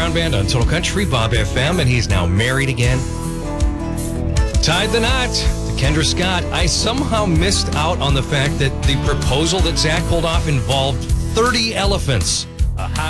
John Band on Total Country, Bob FM, and he's now married again. Tied the knot to Kendra Scott. I somehow missed out on the fact that the proposal that Zach pulled off involved 30 elephants.